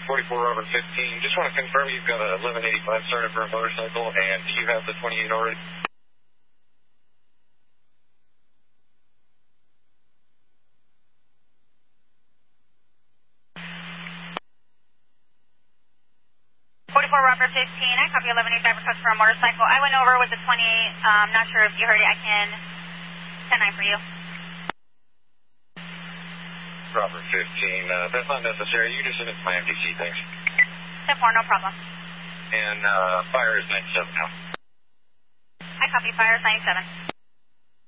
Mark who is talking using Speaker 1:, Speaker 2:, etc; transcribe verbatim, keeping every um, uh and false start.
Speaker 1: forty-four Robert fifteen. Just want to confirm you've got a eleven eighty-five started for a motorcycle, and do you have the twenty-eight already?
Speaker 2: forty-four Robert fifteen, I copy eleven eighty-five request for a motorcycle. I went over with the twenty-eight. I'm um, not sure if you heard it. I can ten nine for you.
Speaker 1: Robert fifteen, uh, that's not necessary. You just send it to my M D C, thanks.
Speaker 2: ten four, no problem.
Speaker 1: And uh, fire is ninety-seven now.
Speaker 2: I copy, fire is ninety-seven.